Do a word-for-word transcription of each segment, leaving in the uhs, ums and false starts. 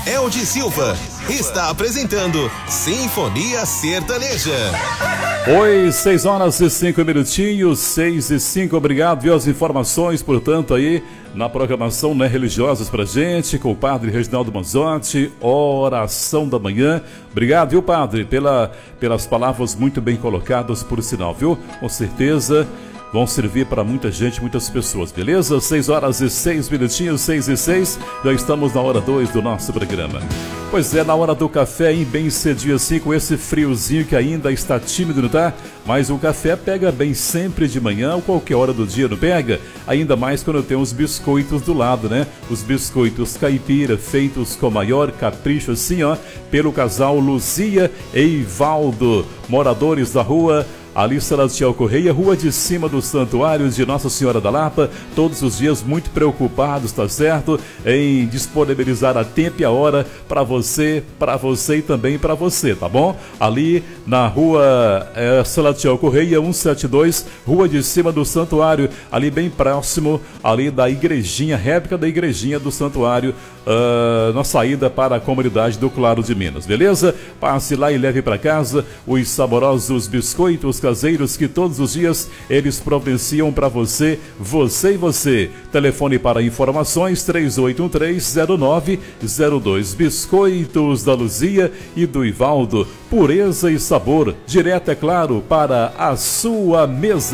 Eldi Silva está apresentando Sinfonia Sertaneja. Oi, seis horas e cinco minutinhos, seis e cinco, obrigado, viu as informações, portanto, aí na programação, né, religiosas pra gente, com o padre Reginaldo Manzotti, oração da manhã. Obrigado, viu, padre, pela, pelas palavras muito bem colocadas, por sinal, viu? Com certeza vão servir para muita gente, muitas pessoas, beleza? seis horas e seis minutinhos, seis e seis, já estamos na hora dois do nosso programa. Pois é, na hora do café, hein, bem cedinho assim, com esse friozinho que ainda está tímido, não tá? Mas o café pega bem sempre de manhã ou qualquer hora do dia, não pega? Ainda mais quando tem os biscoitos do lado, né? Os biscoitos caipira, feitos com maior capricho assim, ó, pelo casal Luzia e Ivaldo, moradores da rua Ali Salatiel Correia, rua de cima do Santuário de Nossa Senhora da Lapa, todos os dias muito preocupados, tá certo? Em disponibilizar a tempo e a hora para você, para você e também para você, tá bom? Ali na rua é, Salatiel Correia, cento e setenta e dois, rua de cima do Santuário, ali bem próximo, ali da igrejinha, réplica da igrejinha do Santuário, uh, na saída para a comunidade do Claro de Minas, beleza? Passe lá e leve para casa os saborosos biscoitos caseiros que todos os dias eles providenciam para você, você e você. Telefone para informações três oito um três, zero nove zero dois. Biscoitos da Luzia e do Ivaldo, pureza e sabor, direto, é claro, para a sua mesa.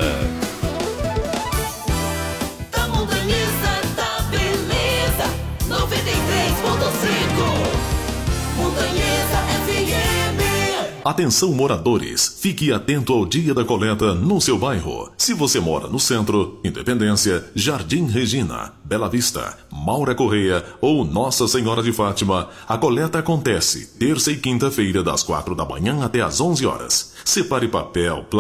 Atenção, moradores, fique atento ao dia da coleta no seu bairro. Se você mora no Centro, Independência, Jardim Regina, Bela Vista, Maura Correia ou Nossa Senhora de Fátima, a coleta acontece terça e quinta-feira das quatro da manhã até às onze horas. Separe papel,